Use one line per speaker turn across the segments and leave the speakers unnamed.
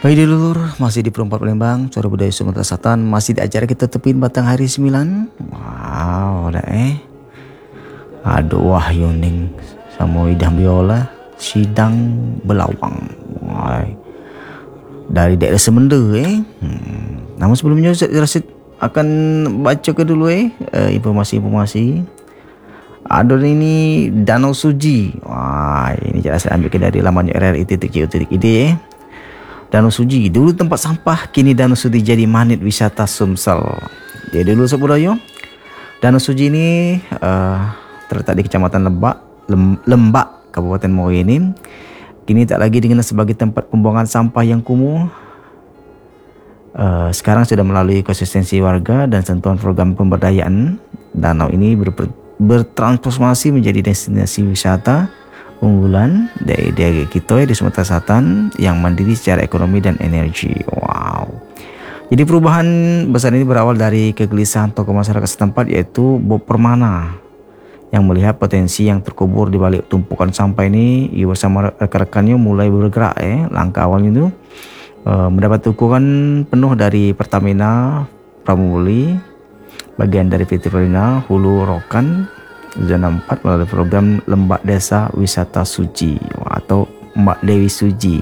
Hai dulur, masih di Perempat Palembang, Suara Budaya Sumatera Selatan, masih di acara kita Tepin Batang Hari 9. Wow, dah Aduh Wahyu Ning sama Idam Biola, Sidang Belawang. Wah, dari daerah Semenda Namun sebelumnya Rasid akan baca ke dulu informasi-informasi. Ada ini Danau Suji. Wah, ini saya ambil ke dari laman rri.co.id Danau Suji, dulu tempat sampah, kini Danau Suji jadi magnet wisata Sumsel. Jadi dulu sebudaya, Danau Suji ini terletak di Kecamatan Lembak, Kabupaten Muara. Kini tak lagi dikenal sebagai tempat pembuangan sampah yang kumuh. Sekarang sudah melalui konsistensi warga dan sentuhan program pemberdayaan, danau ini bertransformasi menjadi destinasi wisata unggulan dari kita di Sumatera Selatan yang mandiri secara ekonomi dan energi. Wow. Jadi perubahan besar ini berawal dari kegelisahan tokoh masyarakat setempat, yaitu Bob Permana, yang melihat potensi yang terkubur di balik tumpukan sampah ini. Ia bersama rekan-rekannya mulai bergerak. Langkah awalnya itu mendapat dukungan penuh dari Pertamina Pramuli, bagian dari PT Pertamina Hulu Rokan Zona 4 melalui program Lembak Desa Wisata Suci atau Mbak Dewi Suji.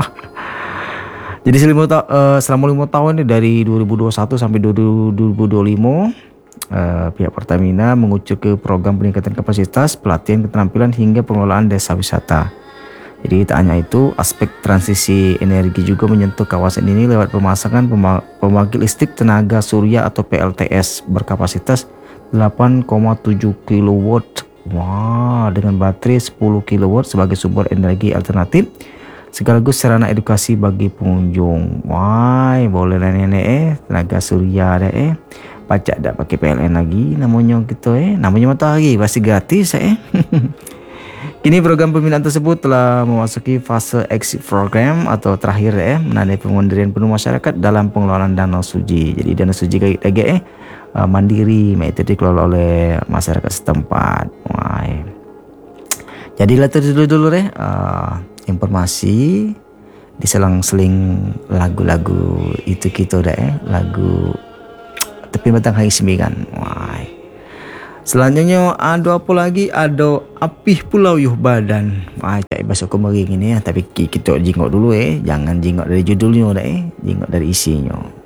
Jadi selama 5 tahun dari 2021 sampai 2025 pihak Pertamina mengucur ke program peningkatan kapasitas, pelatihan keterampilan hingga pengelolaan desa wisata. Jadi tak hanya itu, aspek transisi energi juga menyentuh kawasan ini lewat pemasangan pembangkit listrik tenaga surya atau PLTS berkapasitas 8,7 kW. Wah, dengan baterai 10 kW sebagai sumber energi alternatif sekaligus sarana edukasi bagi pengunjung. Wah, boleh lah nenek tenaga surya dah pajak dah pakai PLN lagi namanya gitu namanya matahari pasti gratis Kini program pembinaan tersebut telah memasuki fase exit program atau terakhir menandai pemandirian penuh masyarakat dalam pengelolaan Danau Suji. Jadi Danau Suji lagi mandiri, itu dikelola oleh masyarakat setempat. Wah. Jadilah dulu informasi diselang-seling lagu-lagu itu kita lagu Tepin Batang Hari 9. Wah. Selanjutnya ada apa lagi? Ada Apih Pulau Yuh Badan. Wah, cak bahasa kemarin ini tapi kita jingok dulu jangan jingok dari judulnya jingok dari isinya.